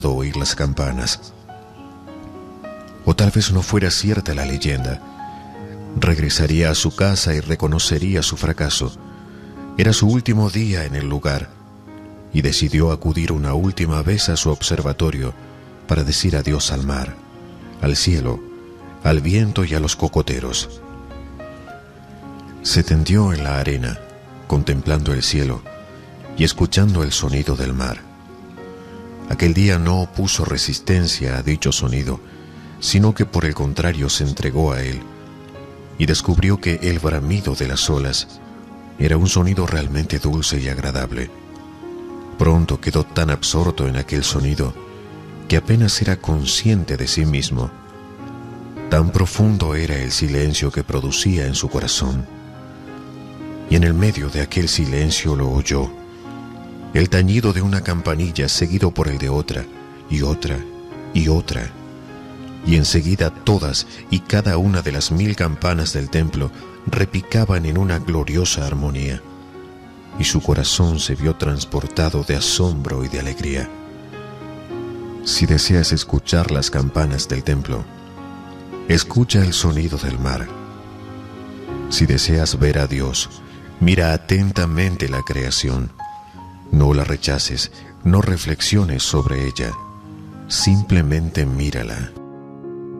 oír las campanas. O tal vez no fuera cierta la leyenda. Regresaría a su casa y reconocería su fracaso. Era su último día en el lugar y decidió acudir una última vez a su observatorio para decir adiós al mar, al cielo, al viento y a los cocoteros. Se tendió en la arena, contemplando el cielo y escuchando el sonido del mar. Aquel día no opuso resistencia a dicho sonido, sino que por el contrario se entregó a él y descubrió que el bramido de las olas era un sonido realmente dulce y agradable. Pronto quedó tan absorto en aquel sonido que apenas era consciente de sí mismo. Tan profundo era el silencio que producía en su corazón. Y en el medio de aquel silencio lo oyó, el tañido de una campanilla seguido por el de otra, y otra, y otra. Y enseguida todas y cada una de las 1000 campanas del templo repicaban en una gloriosa armonía, y su corazón se vio transportado de asombro y de alegría. Si deseas escuchar las campanas del templo, escucha el sonido del mar. Si deseas ver a Dios, mira atentamente la creación. No la rechaces, no reflexiones sobre ella, simplemente mírala.